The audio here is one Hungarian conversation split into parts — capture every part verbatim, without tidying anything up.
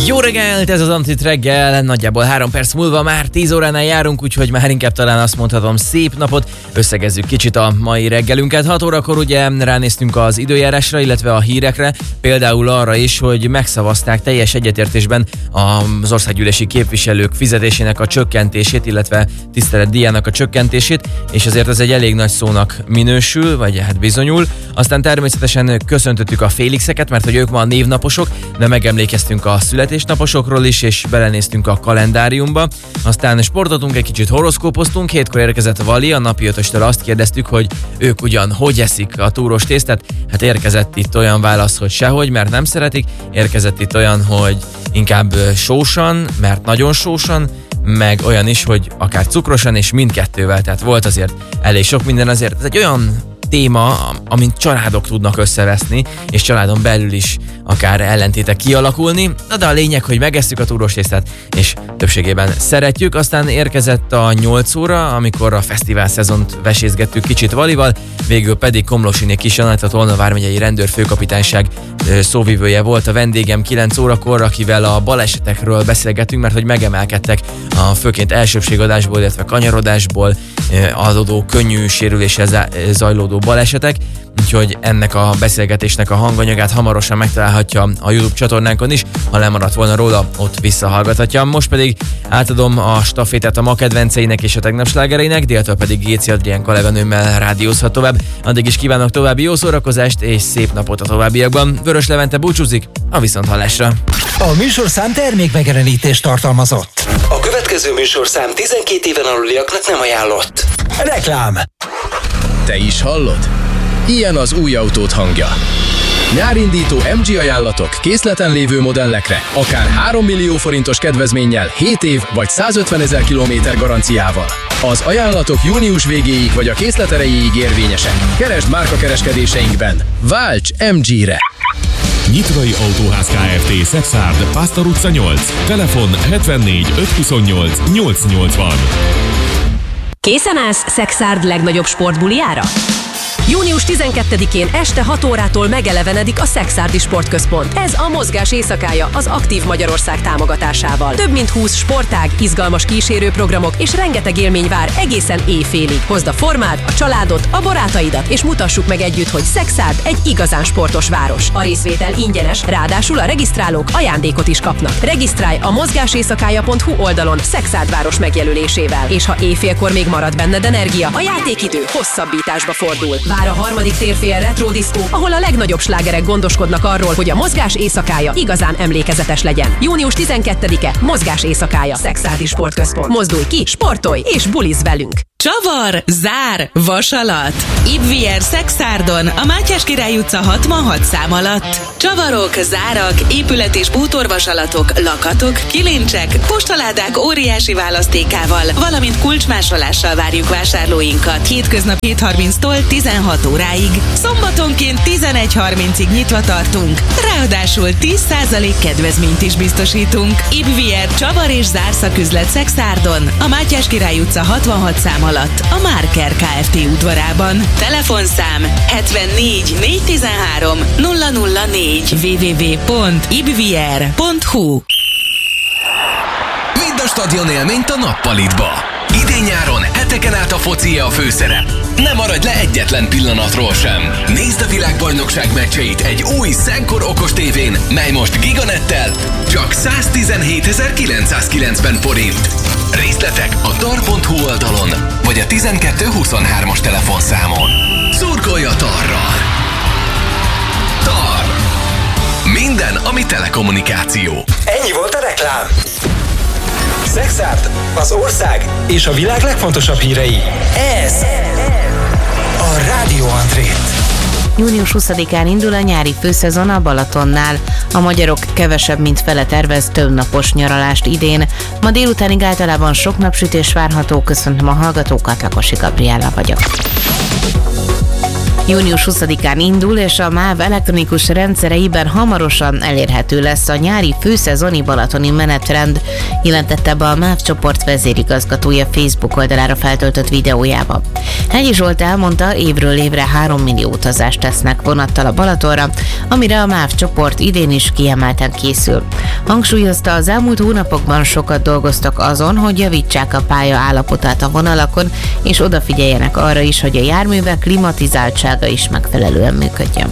Jó reggelt, ez az Antit reggel, nagyjából három perc múlva már tíz óránál járunk, úgyhogy már inkább talán azt mondhatom, szép napot. Összegezzük kicsit a mai reggelünket. hat órakor ugye ránéztünk az időjárásra, illetve a hírekre, például arra is, hogy megszavazták teljes egyetértésben az országgyűlési képviselők fizetésének a csökkentését, illetve tiszteletdíjának a csökkentését, és azért ez egy elég nagy szónak minősül, vagy hát bizonyul. Aztán természetesen köszöntöttük a Félixeket, mert hogy ők ma a névnaposok, de megemlékeztünk a születésnaposokról is, és belenéztünk a kalendáriumba. Aztán sportoltunk, egy kicsit horoszkópoztunk, hétkor érkezett Vali, a napi ötöstől azt kérdeztük, hogy ők ugyan hogy eszik a túros tésztát. Hát érkezett itt olyan válasz, hogy sehogy, mert nem szeretik, érkezett itt olyan, hogy inkább sósan, mert nagyon sósan, meg olyan is, hogy akár cukrosan, és mindkettővel, tehát volt azért elég sok minden, azért ez egy olyan téma, amint családok tudnak összeveszni, és családon belül is akár ellentétek kialakulni, de a lényeg, hogy megesszük a túros tésztát, és többségében szeretjük. Aztán érkezett a nyolc óra, amikor a fesztivál szezont vesézgettük kicsit Valival, végül pedig Komlosiné Kis Anett, a Tolna vármegyei rendőrfőkapitányság szóvivője volt a vendégem kilenc órakor, akivel a balesetekről beszélgettünk, mert hogy megemelkedtek a főként elsőbségadásból, illetve kanyarodásból adódó könnyű sérüléssel zajlódó balesetek, úgyhogy ennek a beszélgetésnek a hanganyagát hamarosan megtalálhatja a YouTube csatornánkon is, ha lemaradt volna róla, ott visszahallgathatja. Most pedig átadom a stafétát a ma kedvenceinek és a tegnap slágereinek, déltől pedig Géci Adrián kolléganőmmel rádiózhat tovább. Addig is kívánok további jó szórakozást és szép napot a továbbiakban. Vörös Levente búcsúzik, a viszonthallásra. A műsorszám termékmegjelenítést tartalmazott. A következő műsorszám tizenkét éven aluliaknak nem ajánlott. Reklám. Te is hallod? Ilyen az új autód hangja. Nyárindító em gé ajánlatok készleten lévő modellekre, akár három millió forintos kedvezménnyel, hét év vagy százötvenezer kilométer garanciával. Az ajánlatok június végéig vagy a készlet erejéig érvényesek. Keresd márkakereskedéseinkben. Válts em gére! Nyitrai Autóház Kft. Szexárd, Pásztor utca nyolc. Telefon hetvennégy ötszázhuszonnyolc nyolcszáznyolcvan. Készen állsz Szexárd legnagyobb sportbuliára? június tizenkettedikén este hat órától megelevenedik a Szexárdi Sportközpont. Ez a mozgás éjszakája az Aktív Magyarország támogatásával. Több mint húsz sportág, izgalmas kísérőprogramok és rengeteg élmény vár egészen éjfélig. Hozd a formád, a családot, a barátaidat, és mutassuk meg együtt, hogy Szexárd egy igazán sportos város. A részvétel ingyenes, ráadásul a regisztrálók ajándékot is kapnak. Regisztrálj a mozgáséjszakája pont hu oldalon Szexárd város megjelölésével. És ha éjfélkor még marad benned energia, a játékidő hosszabbításba fordul. Vár a harmadik térfél retro diszkó, ahol a legnagyobb slágerek gondoskodnak arról, hogy a mozgás éjszakája igazán emlékezetes legyen. június tizenkettedike mozgás éjszakája, Szexárdi Sportközpont. Mozdulj ki, sportolj és bulizz velünk! Csavar, zár, vasalat. Ibvier Szexárdon, a Mátyás Király utca hatvanhat szám alatt. Csavarok, zárak, épület- és bútorvasalatok, lakatok, kilincsek, postaládák óriási választékával, valamint kulcsmásolással várjuk vásárlóinkat. Hétköznap hét harminctól tizenhat óráig. Szombatonként tizenegy harmincig nyitva tartunk. Ráadásul tíz százalék kedvezményt is biztosítunk. Ibvier Csavar és zárszaküzlet Szexárdon, a Mátyás Király utca hatvanhat szám alatt, a Márker Kft. Udvarában. Telefonszám hetvennégy négyszáztizenhárom nulla nulla négy double-u double-u double-u pont ibvier pont hu. Vidd a stadion élményt a nappalitba. Idén-nyáron heteken át a focia a főszerep. Ne maradj le egyetlen pillanatról sem. Nézd a világbajnokság meccseit egy új Szenkor okos tévén, mely most Giganettel csak száztizenhétezer-kilencszázkilencven forint. Részletek a tar pont hu oldalon, vagy a tizenkettő huszonhármas telefonszámon. Szurkolj a Tarral! Tar! Minden, ami telekommunikáció. Ennyi volt a reklám. Szexárd, az ország és a világ legfontosabb hírei. Ez a Rádió Antrét. június huszadikán indul a nyári főszezon a Balatonnál. A magyarok kevesebb, mint fele tervez többnapos nyaralást idén. Ma délutánig általában sok napsütés várható. Köszöntöm a hallgatókat, Lakosi Gabriella vagyok. június huszadikán indul, és a MÁV elektronikus rendszereiben hamarosan elérhető lesz a nyári főszezoni balatoni menetrend, jelentette be a MÁV csoport vezérigazgatója Facebook oldalára feltöltött videójába. Hegyi Zsolt elmondta, évről évre három millió utazást tesznek vonattal a Balatonra, amire a MÁV csoport idén is kiemelten készül. Hangsúlyozta, az elmúlt hónapokban sokat dolgoztak azon, hogy javítsák a pálya állapotát a vonalakon, és odafigyeljenek arra is, hogy a járművek klimatizáltsága is megfelelően működjön.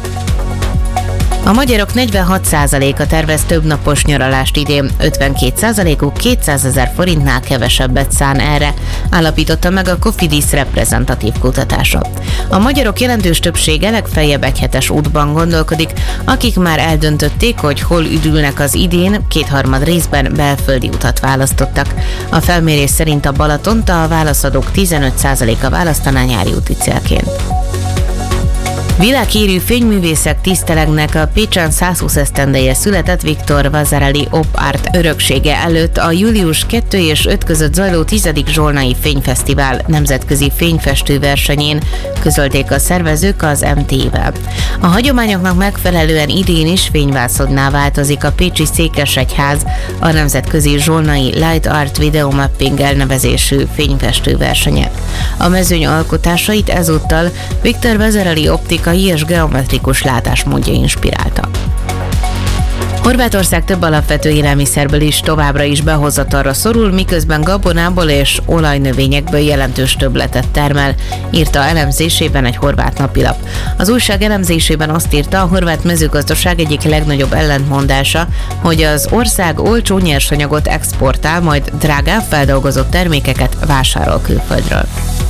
A magyarok negyvenhat százaléka tervez több napos nyaralást idén, ötvenkét százalékuk kétszázezer forintnál kevesebbet szán erre, állapította meg a Cofidis reprezentatív kutatása. A magyarok jelentős többsége legfeljebb egyhetes útban gondolkodik, akik már eldöntötték, hogy hol üdülnek az idén, kétharmad részben belföldi utat választottak. A felmérés szerint a Balatont a válaszadók tizenöt százaléka választaná nyári úti célként. Világhírű fényművészek tisztelegnek a Pécsen százhúsz esztendeje született Victor Vasarely Op Art öröksége előtt a július kettő és öt között zajló tizedik Zsolnai Fényfesztivál nemzetközi fényfestő versenyén, közölték a szervezők az em té vel. A hagyományoknak megfelelően idén is fényvászonnná változik a pécsi Székesegyház, a nemzetközi Zsolnai Light Art Video Mapping elnevezésű fényfestő versenye. A mezőny alkotásait ezúttal Victor Vasarely optikai és geometrikus látásmódja inspirálta. Horvátország több alapvető élelmiszerből is továbbra is behozatalra szorul, miközben gabonából és olajnövényekből jelentős többletet termel, írta elemzésében egy horvát napilap. Az újság elemzésében azt írta, a horvát mezőgazdaság egyik legnagyobb ellentmondása, hogy az ország olcsó nyersanyagot exportál, majd drágább feldolgozott termékeket vásárol külföldről.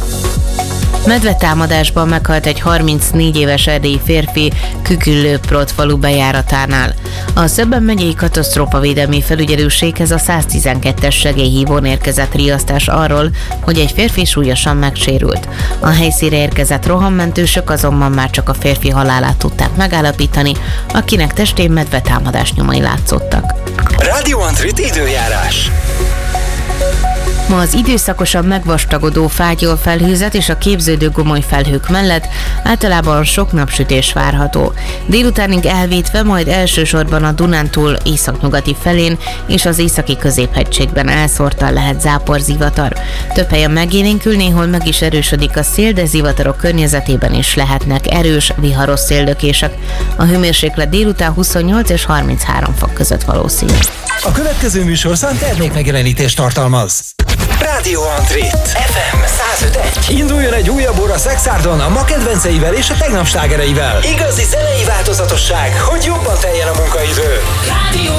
Medvetámadásban meghalt egy harmincnégy éves erdélyi férfi Küküllő-Prot falu bejáratánál. A Szöbben megyei katasztrófavédelmi felügyelőséghez a száztizenkettes segélyhívón érkezett riasztás arról, hogy egy férfi súlyosan megsérült. A helyszínre érkezett rohammentősök azonban már csak a férfi halálát tudták megállapítani, akinek testén medvetámadás nyomai látszottak. Radio Antrit időjárás. Ma az időszakosan megvastagodó fátyol felhőzet és a képződő gomoly felhők mellett általában sok napsütés várható. Délutánig elvétve, majd elsősorban a Dunántúl északnyugati felén és az északi középhegységben elszórtan lehet záporzivatar. Több helyen megélénkül, néhol meg is erősödik a szél, de zivatarok környezetében is lehetnek erős, viharos széldökések. A hőmérséklet délután huszonnyolc és harminchárom fok között valószínű. A következő műsorszám termékmegjelenítést tartalmaz. Rádió Antrit ef em száz öt egy. Induljon egy újabb óra Szexárdon a ma kedvenceivel és a tegnap slágereivel. Igazi zenei változatosság, hogy jobban teljen a munkaidő. Rádió